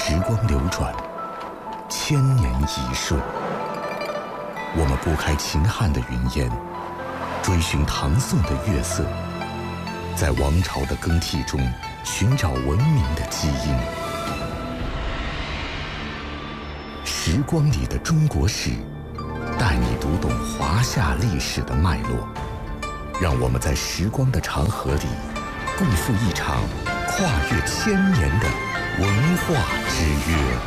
时光流转，千年一瞬。我们拨开秦汉的云烟，追寻唐宋的月色，在王朝的更替中寻找文明的基因。时光里的中国史，带你读懂华夏历史的脉络。让我们在时光的长河里，共赴一场跨越千年的文化之约。